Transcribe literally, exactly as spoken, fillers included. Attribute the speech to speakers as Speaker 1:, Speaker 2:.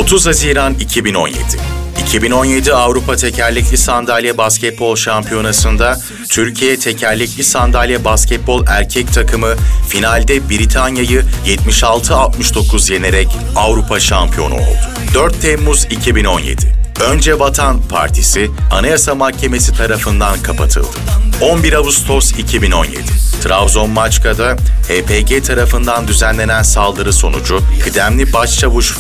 Speaker 1: otuz Haziran iki bin on yedi. iki bin on yedi Avrupa Tekerlekli Sandalye Basketbol Şampiyonası'nda Türkiye Tekerlekli Sandalye Basketbol Erkek takımı finalde Britanya'yı yetmiş altı altmış dokuz yenerek Avrupa şampiyonu oldu. dört Temmuz iki bin on yedi. Önce Vatan Partisi Anayasa Mahkemesi tarafından kapatıldı. on bir Ağustos iki bin on yedi. Trabzon Maçka'da H P G tarafından düzenlenen saldırı sonucu kıdemli Başçavuş